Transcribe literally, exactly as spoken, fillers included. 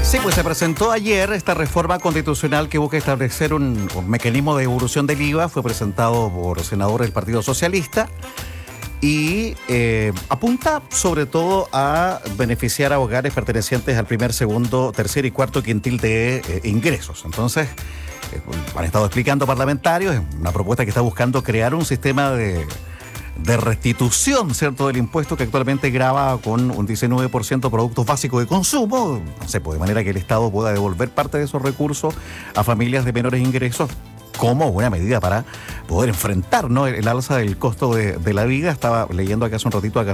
Sí, pues se presentó ayer esta reforma constitucional que busca establecer un, un mecanismo de devolución del I V A. Fue presentado por senadores del Partido Socialista y eh, apunta sobre todo a beneficiar a hogares pertenecientes al primer, segundo, tercer y cuarto quintil de eh, ingresos. Entonces, eh, han estado explicando parlamentarios, es una propuesta que está buscando crear un sistema de... de restitución, ¿cierto?, del impuesto que actualmente grava con un diecinueve por ciento productos básicos de consumo, no sé, pues de manera que el Estado pueda devolver parte de esos recursos a familias de menores ingresos como una medida para poder enfrentar, ¿no?, el, el alza del costo de, de la vida. Estaba leyendo acá hace un ratito acá